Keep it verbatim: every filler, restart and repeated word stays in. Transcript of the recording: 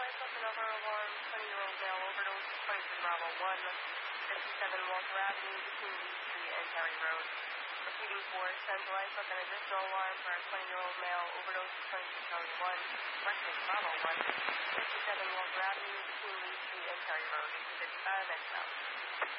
life up another alarm, twenty-year-old male overdose, twenty-three Bravo one, fifty-seven Walker Avenue, between Lee Street and Terry Road. Proceeding for central life up an additional alarm for a twenty-year-old male overdose, twenty-two Charlie one, Westlake Bravo one, fifty-seven Walker Avenue, between Lee Street and Terry Road, fifty-five and south.